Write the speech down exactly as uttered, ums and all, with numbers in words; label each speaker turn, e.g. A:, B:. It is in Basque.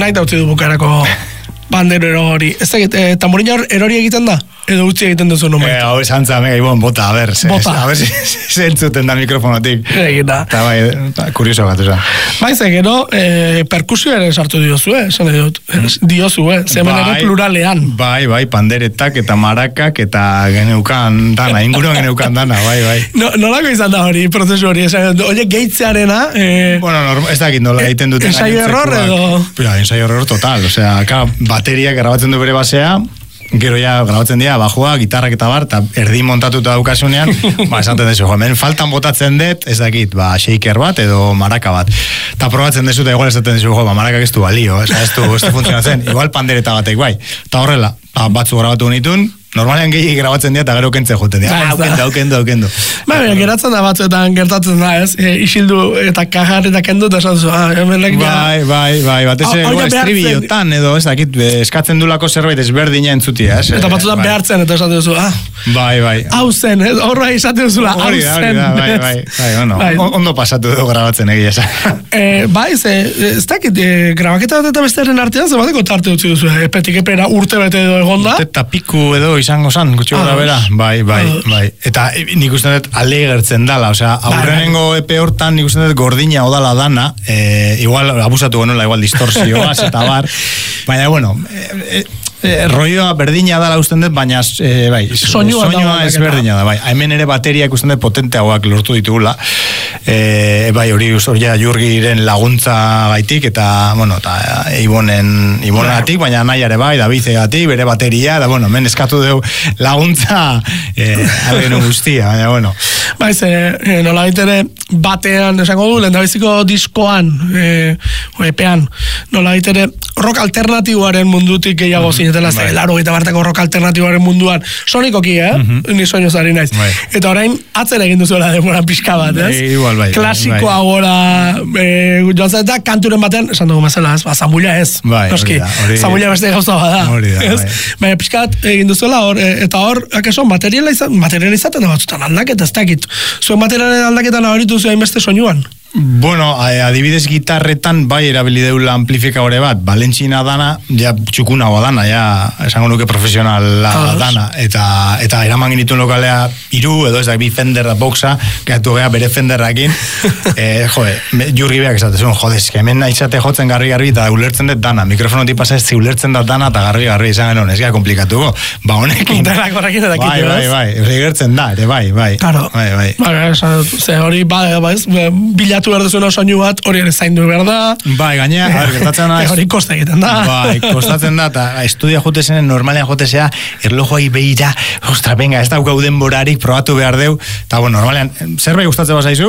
A: nahi dautzi du bukarako bandero hori. Ez egit, e, tamborina erori egiten da? Edo utzi egiten duzu nomait?
B: Eh, hau esan zame, ibon, bota, a ber,
A: bota.
B: A ber, zentzuten da mikrofonotik.
A: Egina.
B: Eta bai, kurioso bat, eza.
A: Bai, ze gero, e, perkusio ere sartu diozu, eh? Esan dut, diozu, eh? Zemen ere pluralean.
B: Bai, bai, panderetak eta marakak eta geneukan dana, inguruan geneukan dana, bai, bai.
A: No, nolako izan da hori, prozesu hori, esan dut, oie, geitzearena... Eh,
B: bueno, norma, ez dakit nola egiten duten...
A: Ensaio error edo...
B: Ja, ensaio error total, osea, ka, bateriak grabatzen du bere basea, gero ja grabatzen dira, bajua, gitarrak eta bar, eta erdi montatuta daukasunean, ba, esaten dezu, jo, hemen faltan botatzen dut, ez dakit, ba, shaker bat edo maraka bat. Eta probatzen dezu, eta igual esaten dezu, jo, ba, marakak ez du balio, ez, ez du, ez du funtzionatzen, igual pandereta batek, bai. Eta horrela, ba, batzu grabatu nitun, normalean gehi grabatzen dira eta gero kentzen joten dira. Ah, okendo, okendo, okendo.
A: Ba, bera, geratzen da batzuetan gertatzen da, ez? E, isildu eta kajar eta kendu eta esan zu, ah, hemenek ja...
B: Bai, bai, bai, bat eze, igual estribillotan edo, ez dakit, eskatzen dulako zerbait ezberdina entzutia, ez?
A: Eta batzutan behartzen eta esaten duzu, ah...
B: Bai, bai.
A: Hau zen, ez? Horra izaten duzula, hau zen.
B: Hori da, bai, bai, bai, bai, ondo pasatu dugu grabatzen egia esan.
A: Bai, ze, ez dakit, grabaketa bat eta bestearen artean, zebateko tarte utzi duzu, epetik epera urte bete edo egonda?
B: Urte eta piku edo izango zan, gutxi gara bera, bai, bai, bai. Eta nik uste dut alegertzen dala, osea, aurrenengo epe hortan nik uste dut gordina odala dana, e, igual abusatu genuela, igual distorsioaz eta bar, baina, bueno, e, e, E, roioa berdina dala usten dut, baina e, bai, soinua, soinua ez berdina da, bai. Hemen ere bateria ikusten dut potenteagoak lortu ditugula. E, bai, hori ustoria Jurgiren laguntza gaitik, eta, bueno, eta Ibonen, Ibonegatik, baina nahiare bai, Davidegatik, bere bateria, da, bueno, hemen eskatu dugu laguntza e, algenu guztia, baina, bueno.
A: Bai, ze, e, nola ere batean, esango du, lehendabiziko diskoan, e, epean, nola ere rock alternatiboaren mundutik gehiago mm-hmm. zinetela, bai. Laro eta bartako rock alternatiboaren munduan, sonikoki, eh? Mm-hmm. Ni soinu zari naiz. Bai. Eta orain, atzera egin duzuela demoran pixka bat, ez?
B: Bai, igual, bai.
A: Klasikoa bai. Gora, e, joan eta kanturen batean, esan dugu mazela, ez? Ba, zambulla ez.
B: Bai,
A: noski,
B: hori da.
A: Zambulla beste gauza bada.
B: Hori da, bai.
A: Baina pixka bat egin duzuela, hor, eta hor, akeso, materiala izaten da batzutan aldaketa, ez dakit. Zuen materialen aldaketan horitu zuen beste soinuan?
B: Bueno, adibidez gitarretan bai erabili deula amplifikadore bat, Valentzina dana, ja txukunagoa dana, ja esango nuke profesionala ah, dana, eta eta eraman genituen lokalea hiru edo ez da bi Fender da boxa, gatu gea bere Fenderrakin, eh, jode, Jurgi beak esatezun, jode, eske hemen izate jotzen garri-garri eta ulertzen dut dana, mikrofonotik pasa ez ulertzen dut dana eta garri-garri izan genuen, ez gara komplikatuko, ba honekin. Bai, bai, bai, egertzen da, ere bai, bai.
A: Claro.
B: Bai, bai.
A: Bai, ze hori, bai, bai, bila tu behar duzuna soinu bat, hori ere zaindu behar da.
B: Bai, gainea, gertatzen da.
A: Hori kosta egiten da.
B: Bai, kostatzen da, eta estudia jotezenen, normalean jotezea, erlojoai behira, ostra, venga, ez daukau denborarik, probatu behar deu, eta bueno, normalean, zerbait gustatzen bazaizu,